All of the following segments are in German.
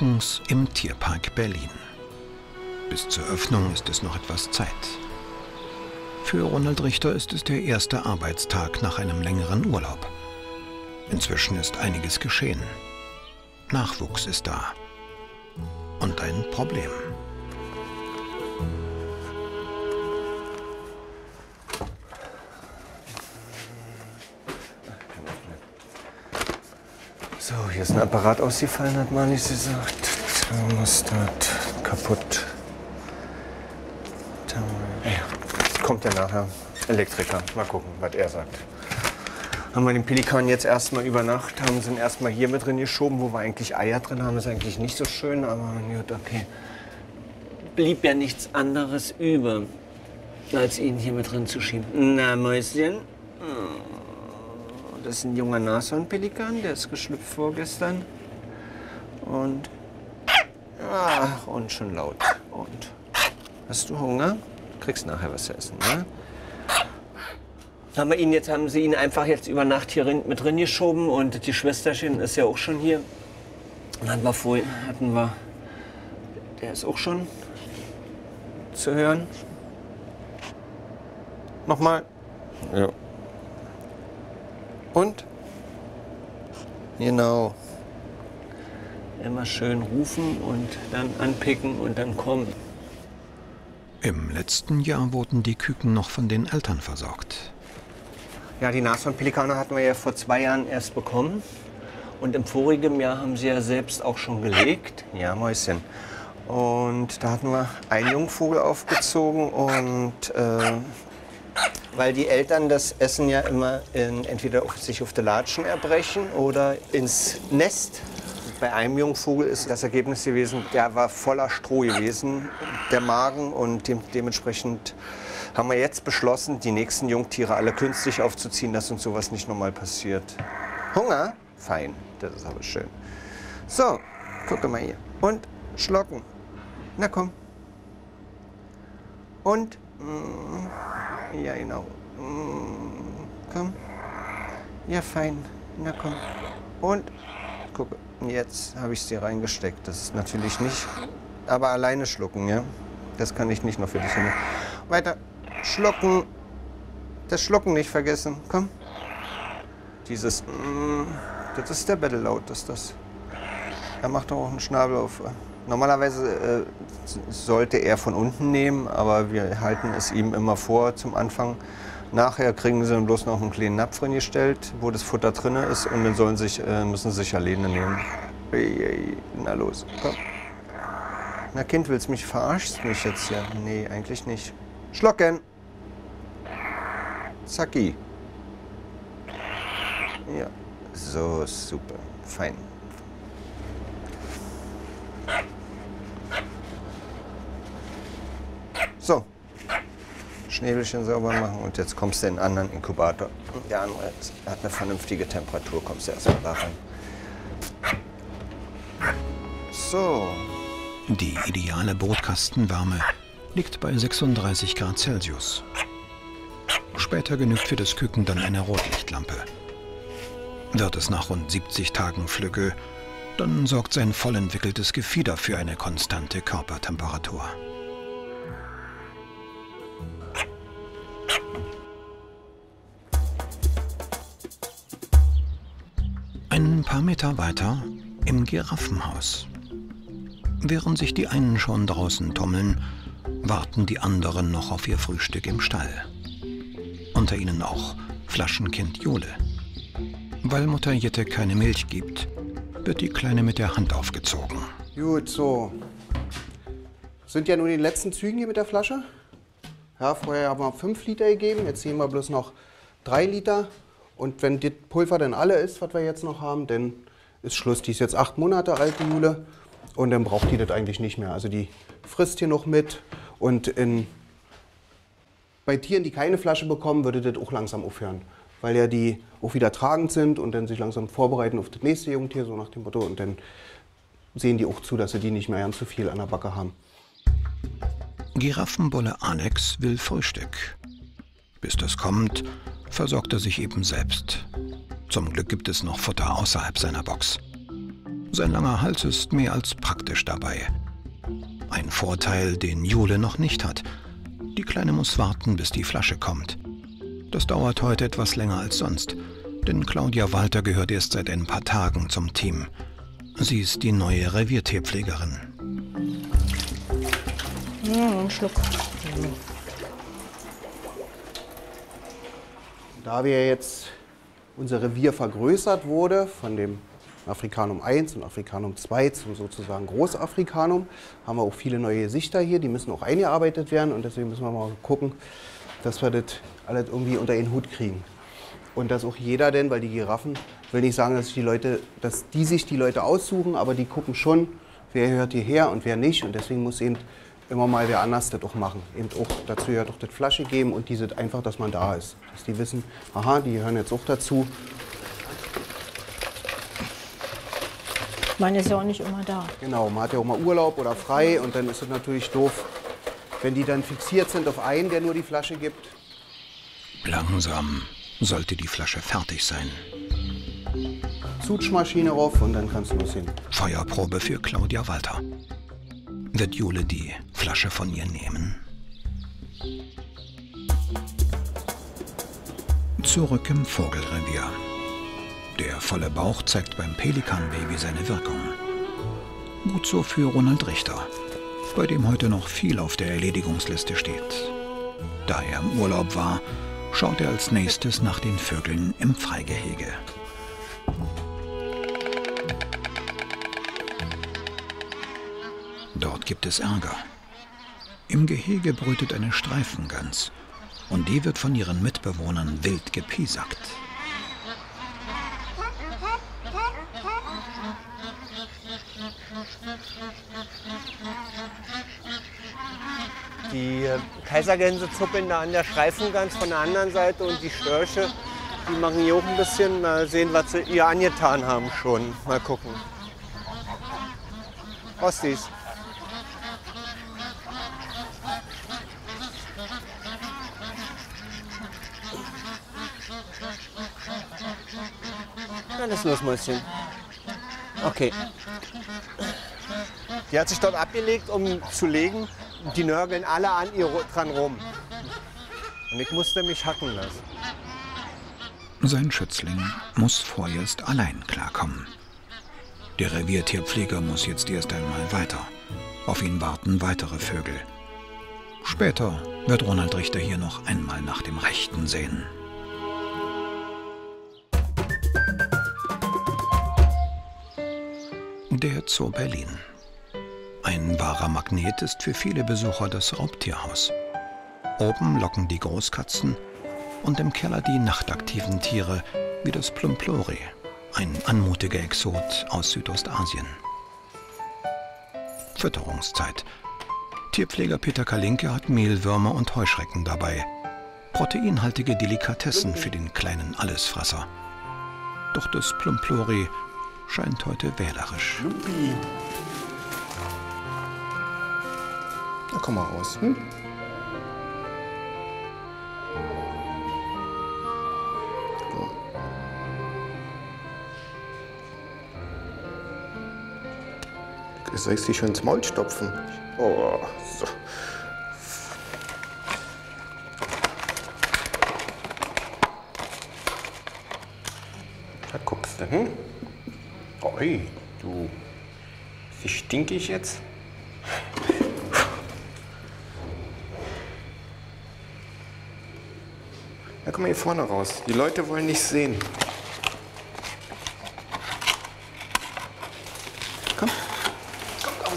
Morgens im Tierpark Berlin. Bis zur Öffnung ist es noch etwas Zeit. Für Ronald Richter ist es der erste Arbeitstag nach einem längeren Urlaub. Inzwischen ist einiges geschehen. Nachwuchs ist da. Und ein Problem. So, hier ist ein Apparat ausgefallen, hat Marlies gesagt. Thermostat kaputt. Ja, kommt ja nachher. Elektriker. Mal gucken, was er sagt. Haben wir den Pelikan jetzt erstmal über Nacht, haben sie ihn erstmal hier mit drin geschoben, wo wir eigentlich Eier drin haben. Ist eigentlich nicht so schön, aber gut, okay. Blieb ja nichts anderes über, als ihn hier mit drin zu schieben. Na, Mäuschen. Das ist ein junger Nashornpelikan, der ist geschlüpft vorgestern. Und. Ach, und schon laut. Und. Hast du Hunger? Kriegst nachher was zu essen, ne? Haben sie ihn einfach jetzt über Nacht hier mit drin geschoben und die Schwesterchen ist ja auch schon hier. Der ist auch schon zu hören. Nochmal. Ja. Und? Genau. Immer schön rufen und dann anpicken und dann kommen. Im letzten Jahr wurden die Küken noch von den Eltern versorgt. Ja, die Nashornpelikane hatten wir ja vor 2 Jahren erst bekommen. Und im vorigen Jahr haben sie ja selbst auch schon gelegt. Ja, Mäuschen. Und da hatten wir einen Jungvogel aufgezogen und weil die Eltern das Essen ja immer entweder sich auf die Latschen erbrechen oder ins Nest. Bei einem Jungvogel ist das Ergebnis gewesen, der war voller Stroh gewesen, der Magen, und dementsprechend haben wir jetzt beschlossen, die nächsten Jungtiere alle künstlich aufzuziehen, dass uns sowas nicht nochmal passiert. Hunger? Fein, das ist aber schön. So, gucke mal hier. Und schlucken. Na komm. Und ja, genau. Komm. Ja, fein. Na komm. Und gucke. Jetzt habe ich es dir reingesteckt. Das ist natürlich nicht. Aber alleine schlucken, ja? Das kann ich nicht noch für dich hin. Weiter. Schlucken. Das Schlucken nicht vergessen. Komm. Dieses. Das ist der Bettellaut, das ist das. Er macht doch auch einen Schnabel auf. Normalerweise sollte er von unten nehmen, aber wir halten es ihm immer vor zum Anfang. Nachher kriegen sie dann bloß noch einen kleinen Napf reingestellt, wo das Futter drin ist, und dann müssen sie sich alleine nehmen. Na los, komm. Na Kind, willst du mich verarschst mich jetzt hier? Nee, eigentlich nicht. Schlucken! Zacki. Ja, so super, fein. So, Schnäbelchen sauber machen und jetzt kommst du in den anderen Inkubator. Der andere hat eine vernünftige Temperatur, kommst du erstmal da rein. So. Die ideale Brutkastenwärme liegt bei 36 Grad Celsius. Später genügt für das Küken dann eine Rotlichtlampe. Wird es nach rund 70 Tagen flügge, dann sorgt sein voll entwickeltes Gefieder für eine konstante Körpertemperatur. Ein paar Meter weiter im Giraffenhaus. Während sich die einen schon draußen tummeln, warten die anderen noch auf ihr Frühstück im Stall. Unter ihnen auch Flaschenkind Jule. Weil Mutter Jette keine Milch gibt, wird die Kleine mit der Hand aufgezogen. Gut, so. Sind ja nur die letzten Zügen hier mit der Flasche. Ja, vorher haben wir 5 Liter gegeben, jetzt sehen wir bloß noch 3 Liter. Und wenn das Pulver dann alle ist, was wir jetzt noch haben, dann ist Schluss. Die ist jetzt 8 Monate alt, die Jule. Und dann braucht die das eigentlich nicht mehr. Also die frisst hier noch mit. Und bei Tieren, die keine Flasche bekommen, würde das auch langsam aufhören. Weil ja die auch wieder tragend sind und dann sich langsam vorbereiten auf das nächste Jungtier, so nach dem Motto. Und dann sehen die auch zu, dass sie die nicht mehr ganz so viel an der Backe haben. Giraffenbolle Alex will Frühstück. Bis das kommt, versorgt er sich eben selbst. Zum Glück gibt es noch Futter außerhalb seiner Box. Sein langer Hals ist mehr als praktisch dabei. Ein Vorteil, den Jule noch nicht hat. Die Kleine muss warten, bis die Flasche kommt. Das dauert heute etwas länger als sonst, denn Claudia Walter gehört erst seit ein paar Tagen zum Team. Sie ist die neue Reviertierpflegerin. Einen Schluck. Da wir jetzt unser Revier vergrößert wurde von dem Africanum 1 und Africanum 2 zum sozusagen Großafrikanum, haben wir auch viele neue Gesichter hier, die müssen auch eingearbeitet werden und deswegen müssen wir mal gucken, dass wir das alles irgendwie unter den Hut kriegen. Und dass auch jeder denn, weil die Giraffen, ich will nicht sagen, dass die sich die Leute aussuchen, aber die gucken schon, wer gehört hierher und wer nicht und deswegen muss eben immer mal wer anders das auch machen. Eben auch dazu gehört auch das Flasche geben und diese einfach, dass man da ist. Dass die wissen, aha, die gehören jetzt auch dazu. Man ist ja auch nicht immer da. Genau, man hat ja auch mal Urlaub oder frei und dann ist es natürlich doof, wenn die dann fixiert sind auf einen, der nur die Flasche gibt. Langsam sollte die Flasche fertig sein. Zutschmaschine rauf und dann kannst du losgehen. Feuerprobe für Claudia Walter. Wird Jule die Flasche von ihr nehmen? Zurück im Vogelrevier. Der volle Bauch zeigt beim Pelikanbaby seine Wirkung. Gut so für Ronald Richter, bei dem heute noch viel auf der Erledigungsliste steht. Da er im Urlaub war, schaut er als nächstes nach den Vögeln im Freigehege. Dort gibt es Ärger. Im Gehege brütet eine Streifengans und die wird von ihren Mitbewohnern wild gepiesackt. Die Kaisergänse zuppeln da an der Streifengans von der anderen Seite und die Störche, die machen hier auch ein bisschen. Mal sehen, was sie ihr angetan haben schon. Mal gucken. Ostis. Alles los, Mäuschen. Okay. Die hat sich dort abgelegt, um zu legen. Die nörgeln alle an ihr dran rum. Und ich musste mich hacken lassen. Sein Schützling muss vorerst allein klarkommen. Der Reviertierpfleger muss jetzt erst einmal weiter. Auf ihn warten weitere Vögel. Später wird Ronald Richter hier noch einmal nach dem Rechten sehen. Der Zoo Berlin. Ein wahrer Magnet ist für viele Besucher das Raubtierhaus. Oben locken die Großkatzen und im Keller die nachtaktiven Tiere wie das Plumplori, ein anmutiger Exot aus Südostasien. Fütterungszeit. Tierpfleger Peter Kalinke hat Mehlwürmer und Heuschrecken dabei. Proteinhaltige Delikatessen für den kleinen Allesfresser. Doch das Plumplori scheint heute wählerisch. Lupi. Na komm mal raus. So. Soll ich sie schon ins Maul stopfen? Oh, so. Da guckst du, hm? Oi, du. Wie stinke ich jetzt? Ja, komm mal hier vorne raus. Die Leute wollen nicht sehen. Komm. Komm raus.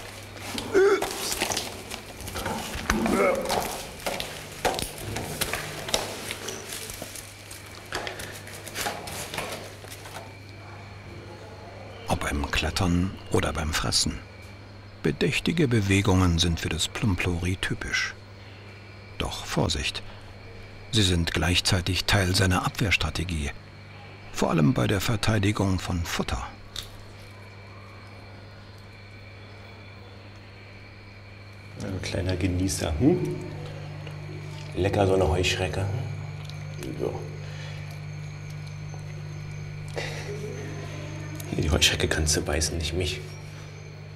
Ob beim Klettern oder beim Fressen. Bedächtige Bewegungen sind für das Plumplori typisch. Doch Vorsicht! Sie sind gleichzeitig Teil seiner Abwehrstrategie, vor allem bei der Verteidigung von Futter. Ein kleiner Genießer. Lecker, so eine Heuschrecke. So. Hier, Die Heuschrecke kannst du beißen, nicht mich.